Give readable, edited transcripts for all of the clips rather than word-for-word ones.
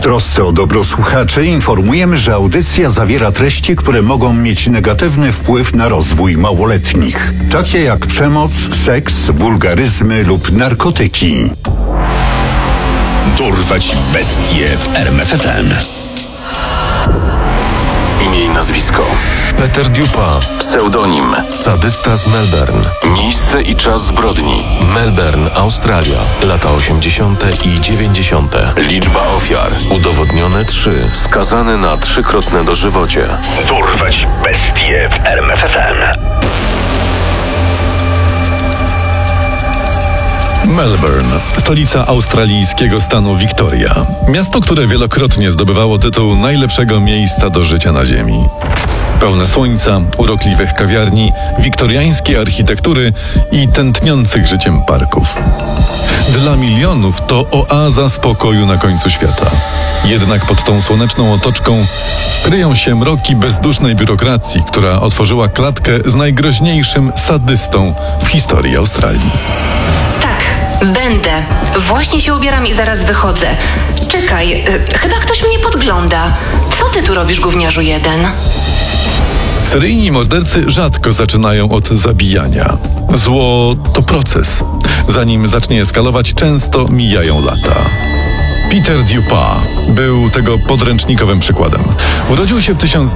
trosce o dobro słuchaczy informujemy, że audycja zawiera treści, które mogą mieć negatywny wpływ na rozwój małoletnich, takie jak przemoc, seks, wulgaryzmy lub narkotyki. Dorwać bestie w RMF FM. Imię i nazwisko: Peter Dupas. Pseudonim: sadysta z Melbourne. Miejsce i czas zbrodni: Melbourne, Australia. Lata 80. i 90. Liczba ofiar: udowodnione 3. Skazany na 3-krotne dożywocie. Dorwać bestie w RMF FM. Melbourne, stolica australijskiego stanu Wiktoria. Miasto, które wielokrotnie zdobywało tytuł najlepszego miejsca do życia na ziemi. Pełne słońca, urokliwych kawiarni, wiktoriańskiej architektury i tętniących życiem parków. Dla milionów to oaza spokoju na końcu świata. Jednak pod tą słoneczną otoczką kryją się mroki bezdusznej biurokracji, która otworzyła klatkę z najgroźniejszym sadystą w historii Australii. Będę. Właśnie się ubieram i zaraz wychodzę. Czekaj, chyba ktoś mnie podgląda. Co ty tu robisz, gówniarzu jeden? Seryjni mordercy rzadko zaczynają od zabijania. Zło to proces. Zanim zacznie eskalować, często mijają lata. Peter Dupas był tego podręcznikowym przykładem. Urodził się w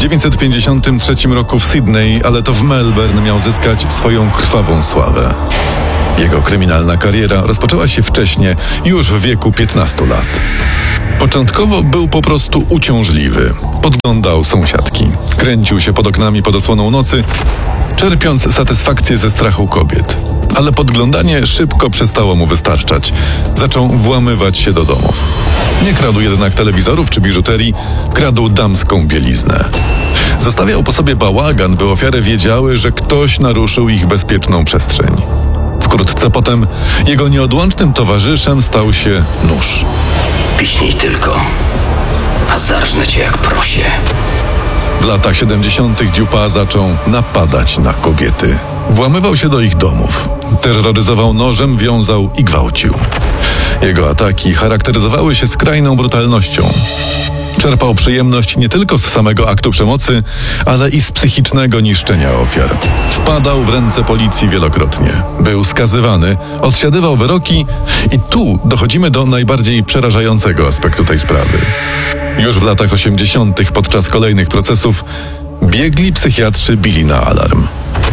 1953 roku w Sydney, ale to w Melbourne miał zyskać swoją krwawą sławę. Jego kryminalna kariera rozpoczęła się wcześnie, już w wieku 15 lat. Początkowo był po prostu uciążliwy. Podglądał sąsiadki. Kręcił się pod oknami pod osłoną nocy, czerpiąc satysfakcję ze strachu kobiet. Ale podglądanie szybko przestało mu wystarczać. Zaczął włamywać się do domów. Nie kradł jednak telewizorów czy biżuterii, kradł damską bieliznę. Zostawiał po sobie bałagan, by ofiary wiedziały, że ktoś naruszył ich bezpieczną przestrzeń. Wkrótce potem jego nieodłącznym towarzyszem stał się nóż. Piśnij tylko, a zarżnę cię jak prosie. W latach 70. Dupas zaczął napadać na kobiety. Włamywał się do ich domów. Terroryzował nożem, wiązał i gwałcił. Jego ataki charakteryzowały się skrajną brutalnością. Czerpał przyjemność nie tylko z samego aktu przemocy, ale i z psychicznego niszczenia ofiar. Wpadał w ręce policji wielokrotnie. Był skazywany, odsiadywał wyroki i tu dochodzimy do najbardziej przerażającego aspektu tej sprawy. Już w latach 80. podczas kolejnych procesów biegli psychiatrzy bili na alarm.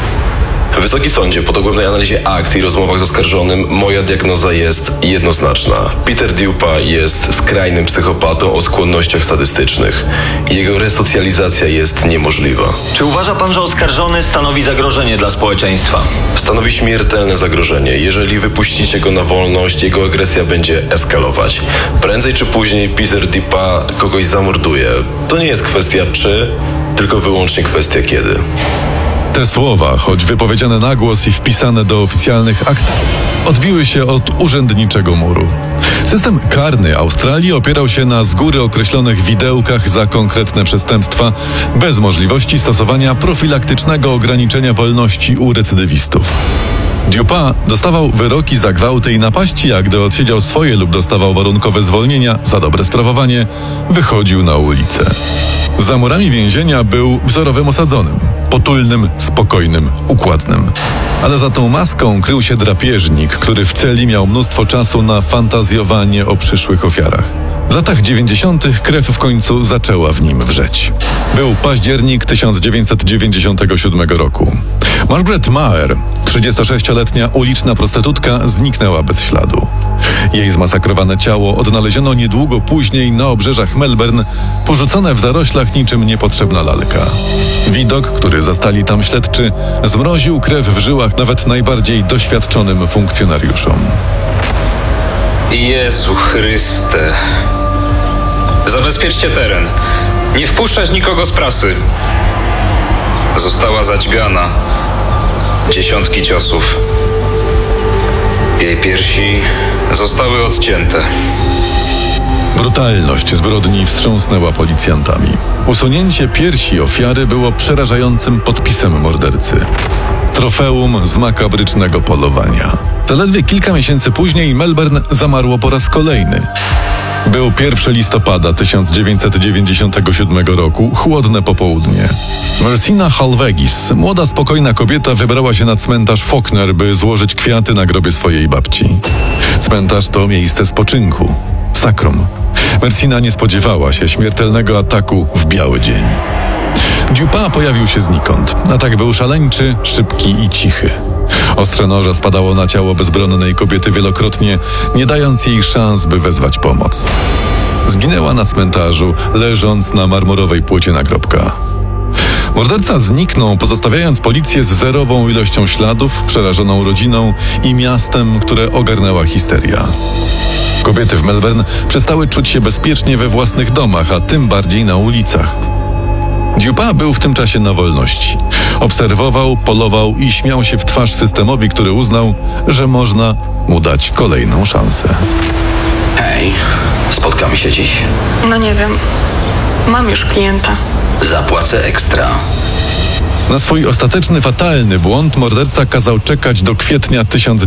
Wysoki sądzie, po dogłębnej analizie akt i rozmowach z oskarżonym, moja diagnoza jest jednoznaczna. Peter Dupas jest skrajnym psychopatą o skłonnościach sadystycznych. Jego resocjalizacja jest niemożliwa. Czy uważa pan, że oskarżony stanowi zagrożenie dla społeczeństwa? Stanowi śmiertelne zagrożenie. Jeżeli wypuścicie go na wolność, jego agresja będzie eskalować. Prędzej czy później Peter Dupas kogoś zamorduje. To nie jest kwestia czy, tylko wyłącznie kwestia kiedy. Te słowa, choć wypowiedziane na głos i wpisane do oficjalnych akt, odbiły się od urzędniczego muru. System karny Australii opierał się na z góry określonych widełkach za konkretne przestępstwa, bez możliwości stosowania profilaktycznego ograniczenia wolności u recydywistów. Dupas dostawał wyroki za gwałty i napaści, a gdy odsiedział swoje lub dostawał warunkowe zwolnienia za dobre sprawowanie, wychodził na ulicę. Za murami więzienia był wzorowym osadzonym, potulnym, spokojnym, układnym. Ale za tą maską krył się drapieżnik, który w celi miał mnóstwo czasu na fantazjowanie o przyszłych ofiarach. W latach 90. krew w końcu zaczęła w nim wrzeć. Był październik 1997 roku. Margaret Maher, 36-letnia uliczna prostytutka, zniknęła bez śladu. Jej zmasakrowane ciało odnaleziono niedługo później na obrzeżach Melbourne, porzucone w zaroślach niczym niepotrzebna lalka. Widok, który zastali tam śledczy, zmroził krew w żyłach nawet najbardziej doświadczonym funkcjonariuszom. Jezu Chryste. Zabezpieczcie teren. Nie wpuszczać nikogo z prasy. Została zadźgana. Dziesiątki ciosów. Jej piersi zostały odcięte. Brutalność zbrodni wstrząsnęła policjantami. Usunięcie piersi ofiary było przerażającym podpisem mordercy. Trofeum z makabrycznego polowania. Zaledwie kilka miesięcy później Melbourne zamarło po raz kolejny. Był 1 listopada 1997 roku, chłodne popołudnie. Mersina Halvegis, młoda, spokojna kobieta, wybrała się na cmentarz Faulkner, by złożyć kwiaty na grobie swojej babci. Cmentarz to miejsce spoczynku, sakrum. Mersina nie spodziewała się śmiertelnego ataku w biały dzień. Dupin pojawił się znikąd. Atak był szaleńczy, szybki i cichy. Ostrze noża spadało na ciało bezbronnej kobiety wielokrotnie, nie dając jej szans, by wezwać pomoc. Zginęła na cmentarzu, leżąc na marmurowej płycie nagrobka. Morderca zniknął, pozostawiając policję z zerową ilością śladów, przerażoną rodziną i miastem, które ogarnęła histeria. Kobiety w Melbourne przestały czuć się bezpiecznie we własnych domach, a tym bardziej na ulicach. Dupin był w tym czasie na wolności. Obserwował, polował i śmiał się w twarz systemowi, który uznał, że można mu dać kolejną szansę. Hej, spotkamy się dziś. No nie wiem. Mam już klienta. Zapłacę ekstra. Na swój ostateczny, fatalny błąd morderca kazał czekać do kwietnia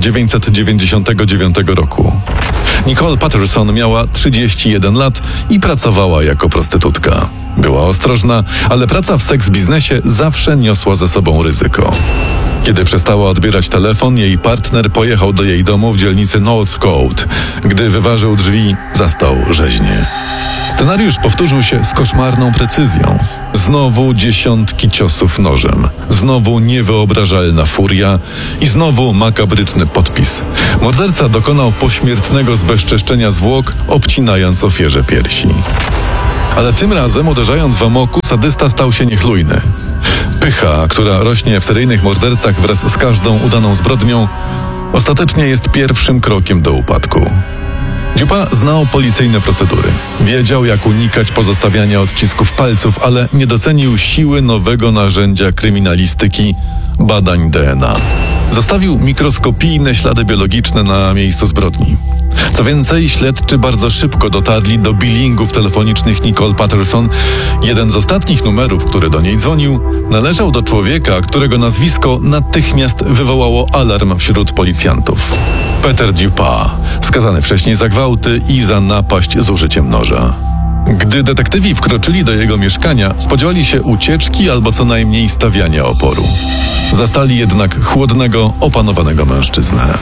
1999 roku. Nicole Patterson miała 31 lat i pracowała jako prostytutka. Była ostrożna, ale praca w seks biznesie zawsze niosła ze sobą ryzyko. Kiedy przestała odbierać telefon, jej partner pojechał do jej domu w dzielnicy Northcote. Gdy wyważył drzwi, zastał rzeźnię. Scenariusz powtórzył się z koszmarną precyzją. Znowu dziesiątki ciosów nożem, znowu niewyobrażalna furia i znowu makabryczny podpis. Morderca dokonał pośmiertnego zbezczeszczenia zwłok, obcinając ofierze piersi. Ale tym razem, uderzając w amoku, sadysta stał się niechlujny. Pycha, która rośnie w seryjnych mordercach wraz z każdą udaną zbrodnią, ostatecznie jest pierwszym krokiem do upadku. Dupin znał policyjne procedury. Wiedział, jak unikać pozostawiania odcisków palców, ale nie docenił siły nowego narzędzia kryminalistyki – badań DNA. Zostawił mikroskopijne ślady biologiczne na miejscu zbrodni. Co więcej, śledczy bardzo szybko dotarli do billingów telefonicznych Nicole Patterson. Jeden z ostatnich numerów, który do niej dzwonił, należał do człowieka, którego nazwisko natychmiast wywołało alarm wśród policjantów. Peter Dupin, skazany wcześniej za gwałty i za napaść z użyciem noża. Gdy detektywi wkroczyli do jego mieszkania, spodziewali się ucieczki albo co najmniej stawiania oporu. Zastali jednak chłodnego, opanowanego mężczyznę.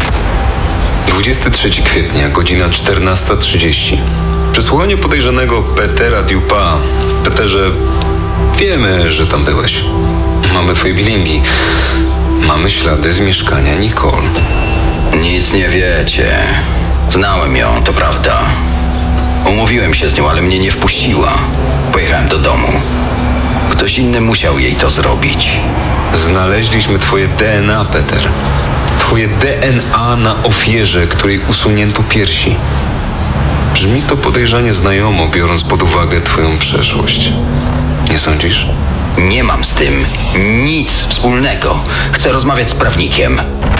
23 kwietnia, godzina 14:30. Przesłuchanie podejrzanego Petera Dupina. Peterze, wiemy, że tam byłeś. Mamy twoje bilingi. Mamy ślady z mieszkania Nicole. Nic nie wiecie. Znałem ją, to prawda. Umówiłem się z nią, ale mnie nie wpuściła. Pojechałem do domu. Ktoś inny musiał jej to zrobić. Znaleźliśmy twoje DNA, Peter. Twoje DNA na ofierze, której usunięto piersi. Brzmi to podejrzanie znajomo, biorąc pod uwagę twoją przeszłość. Nie sądzisz? Nie mam z tym nic wspólnego. Chcę rozmawiać z prawnikiem.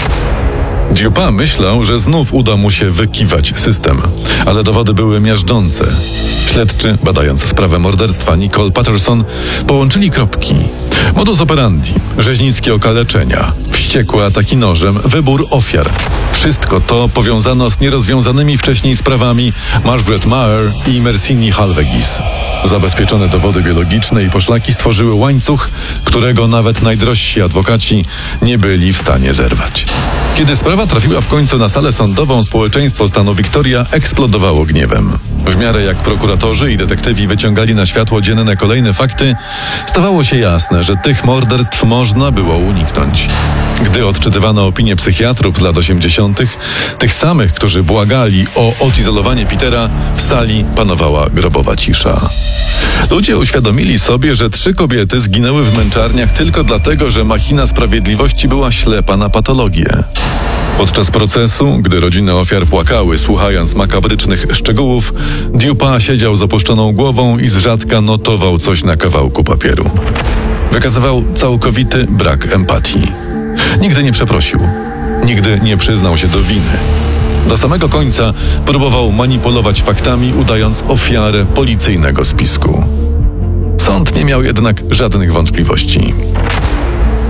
Dupin myślał, że znów uda mu się wykiwać system, ale dowody były miażdżące. Śledczy, badając sprawę morderstwa Nicole Patterson, połączyli kropki. Modus operandi, rzeźnickie okaleczenia, wściekłe ataki nożem, wybór ofiar. Wszystko to powiązano z nierozwiązanymi wcześniej sprawami Margaret Maher i Mersini Halvegis. Zabezpieczone dowody biologiczne i poszlaki stworzyły łańcuch, którego nawet najdrożsi adwokaci nie byli w stanie zerwać. Kiedy sprawa trafiła w końcu na salę sądową, społeczeństwo stanu Victoria eksplodowało gniewem. W miarę jak prokuratorzy i detektywi wyciągali na światło dzienne kolejne fakty, stawało się jasne, że tych morderstw można było uniknąć. Gdy odczytywano opinie psychiatrów z lat 80., tych samych, którzy błagali o odizolowanie Petera, w sali panowała grobowa cisza. Ludzie uświadomili sobie, że 3 kobiety zginęły w męczarniach tylko dlatego, że machina sprawiedliwości była ślepa na patologię. Podczas procesu, gdy rodziny ofiar płakały, słuchając makabrycznych szczegółów, Dupin siedział z opuszczoną głową i z rzadka notował coś na kawałku papieru. Wykazywał całkowity brak empatii. Nigdy nie przeprosił. Nigdy nie przyznał się do winy. Do samego końca próbował manipulować faktami, udając ofiarę policyjnego spisku. Sąd nie miał jednak żadnych wątpliwości.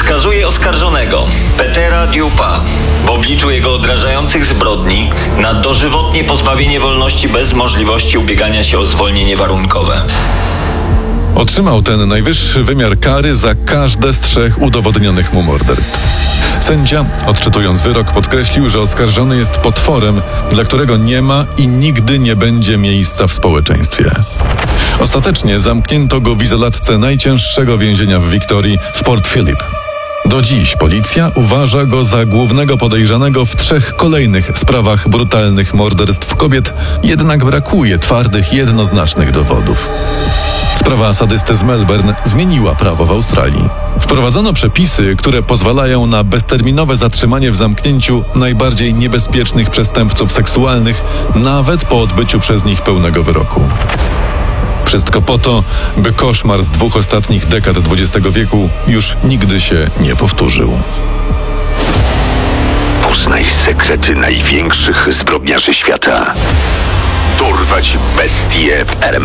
skazuje oskarżonego Petera Dupa w obliczu jego odrażających zbrodni na dożywotnie pozbawienie wolności bez możliwości ubiegania się o zwolnienie warunkowe. Otrzymał ten najwyższy wymiar kary za każde z 3 udowodnionych mu morderstw. Sędzia, odczytując wyrok, podkreślił, że oskarżony jest potworem, dla którego nie ma i nigdy nie będzie miejsca w społeczeństwie. Ostatecznie zamknięto go w izolatce najcięższego więzienia w Wiktorii w Port Phillip. Do dziś policja uważa go za głównego podejrzanego w 3 kolejnych sprawach brutalnych morderstw kobiet, jednak brakuje twardych, jednoznacznych dowodów. Sprawa sadysty z Melbourne zmieniła prawo w Australii. Wprowadzono przepisy, które pozwalają na bezterminowe zatrzymanie w zamknięciu najbardziej niebezpiecznych przestępców seksualnych, nawet po odbyciu przez nich pełnego wyroku. Wszystko po to, by koszmar z 2 ostatnich dekad XX wieku już nigdy się nie powtórzył. Poznaj sekrety największych zbrodniarzy świata. Dorwać bestie w RMF